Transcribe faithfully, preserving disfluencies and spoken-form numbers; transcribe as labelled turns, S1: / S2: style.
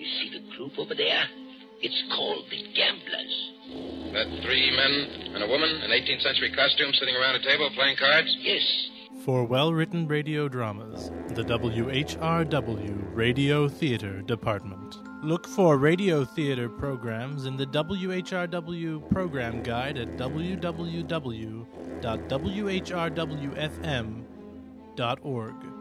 S1: You see the group over there? It's called the Gamblers.
S2: That three men and a woman in eighteenth century costume sitting around a table playing cards?
S1: Yes.
S3: For well-written radio dramas, the W H R W Radio Theater Department. Look for radio theater programs in the W H R W program guide at w w w dot w h r w f m dot org.